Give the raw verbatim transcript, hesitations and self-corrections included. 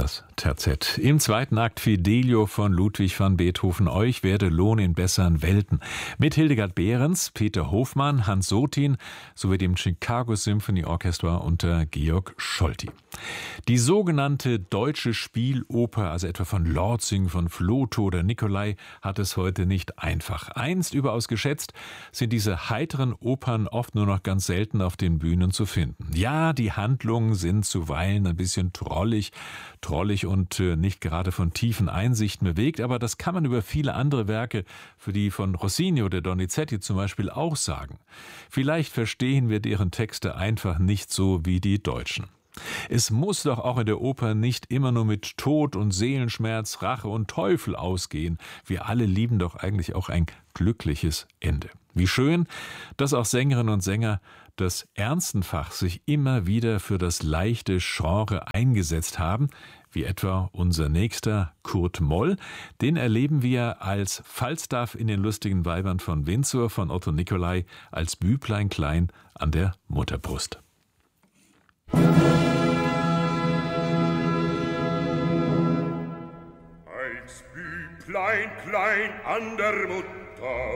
das Terzett. Im zweiten Akt Fidelio von Ludwig van Beethoven. Euch werde Lohn in besseren Welten. Mit Hildegard Behrens, Peter Hofmann, Hans Sotin sowie dem Chicago Symphony Orchestra unter Georg Scholti. Die sogenannte deutsche Spieloper, also etwa von Lortzing, von Flotow oder Nicolai, hat es heute nicht einfach. Einst überaus geschätzt sind diese heiteren Opern oft nur noch ganz selten auf den Bühnen zu finden. Ja, die Handlungen sind zuweilen ein bisschen trollig, trollig und äh, nicht gerade von tiefen Einsichten bewegt, aber das kann man über viele andere Werke, für die von Rossini oder Donizetti zum Beispiel, auch sagen. Vielleicht verstehen wir deren Texte einfach nicht so wie die Deutschen. Es muss doch auch in der Oper nicht immer nur mit Tod und Seelenschmerz, Rache und Teufel ausgehen. Wir alle lieben doch eigentlich auch ein glückliches Ende. Wie schön, dass auch Sängerinnen und Sänger des ernsten Fachs sich immer wieder für das leichte Genre eingesetzt haben, wie etwa unser nächster Kurt Moll. Den erleben wir als Falstaff in den lustigen Weibern von Windsor von Otto Nicolai als Büblein klein an der Mutterbrust. Als Büblein klein an der Mutter